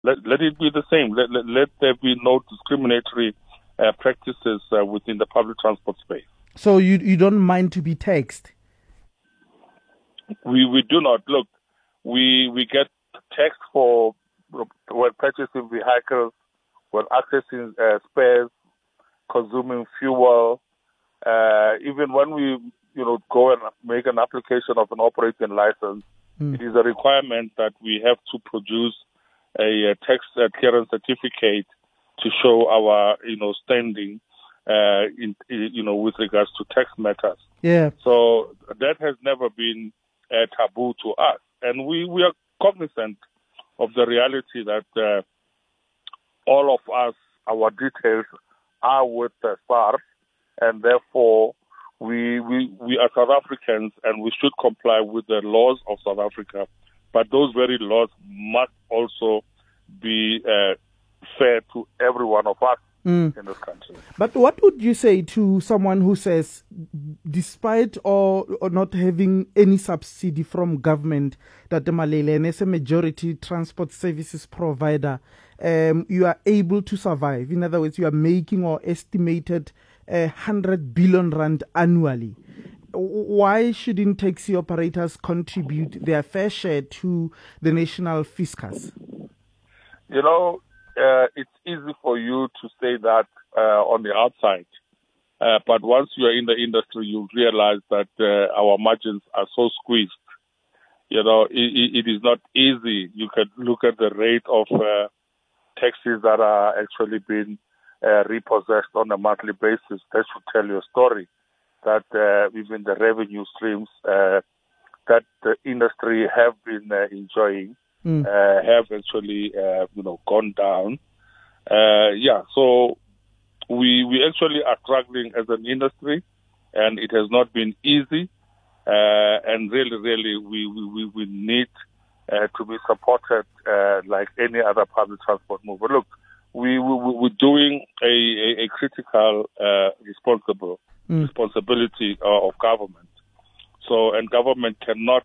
Let it be the same. Let there be no discriminatory practices within the public transport space. So you don't mind to be taxed? We do not. Look, we get taxed for when purchasing vehicles, when accessing spares, consuming fuel, even when we go and make an application of an operating license. It is a requirement that we have to produce a tax clearance certificate to show our standing with regards to tax matters. Yeah. So that has never been a taboo to us, and we are cognizant of the reality that all of us, our details are with the SARS, and therefore we are South Africans and we should comply with the laws of South Africa. But those very laws must also be fair to every one of us in this country. But what would you say to someone who says, despite or not having any subsidy from government, that the Malele as a majority transport services provider, you are able to survive? In other words, you are making or estimated 100 billion rand annually. Why shouldn't taxi operators contribute their fair share to the national fiscus? It's easy for you to say that on the outside. But once you are in the industry, you realize that our margins are so squeezed. It is not easy. You can look at the rate of taxis that are actually being repossessed on a monthly basis. That should tell you a story that even the revenue streams that the industry have been enjoying have actually gone down. So we actually are struggling as an industry, and it has not been easy. And really, we need to be supported like any other public transport mover. Look, we're doing a critical responsibility of government. So, and government cannot,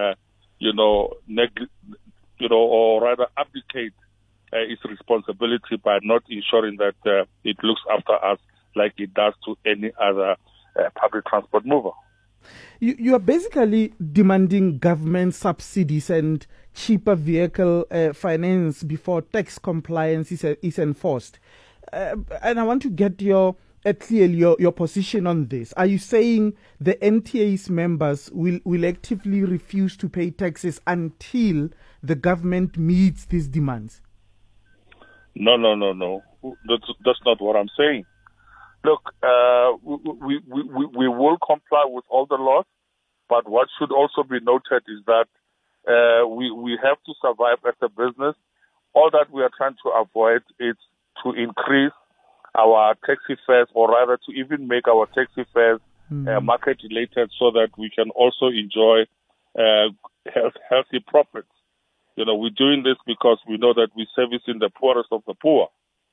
or rather abdicate its responsibility by not ensuring that it looks after us like it does to any other public transport mover. You are basically demanding government subsidies and cheaper vehicle finance before tax compliance is enforced. And I want to get clearly your position on this. Are you saying the NTA's members will actively refuse to pay taxes until the government meets these demands? No. That's not what I'm saying. Look, we will comply with all the laws, but what should also be noted is that we have to survive as a business. All that we are trying to avoid is to increase our taxi fares, or rather to even make our taxi fares market related, so that we can also enjoy healthy profits. We're doing this because we know that we're servicing the poorest of the poor.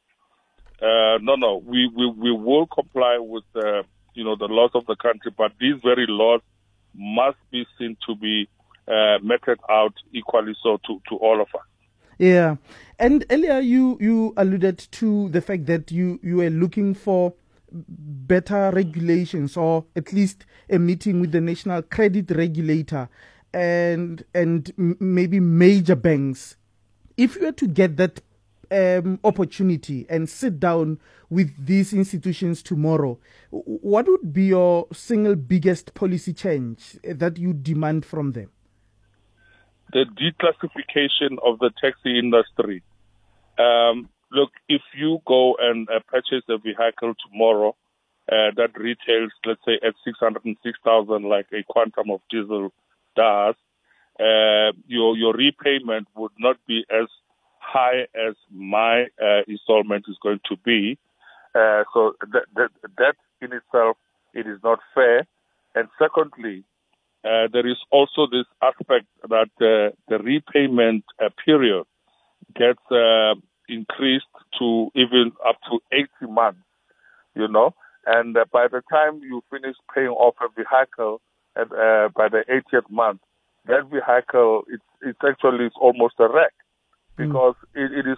No, we will comply with the laws of the country, but these very laws must be seen to be meted out equally so to all of us. Yeah, and earlier you alluded to the fact that you were looking for better regulations, or at least a meeting with the national credit regulator and maybe major banks. If you were to get that opportunity and sit down with these institutions tomorrow, what would be your single biggest policy change that you demand from them? The declassification of the taxi industry. Look, if you go and purchase a vehicle tomorrow that retails, let's say, at 606,000, like a Quantum of diesel does, your repayment would not be as high as my installment is going to be. So that in itself, it is not fair. And secondly, there is also this aspect that the repayment period gets increased to even up to 80 months, and by the time you finish paying off a vehicle, and by the 80th month, that vehicle, it's almost a wreck, because it is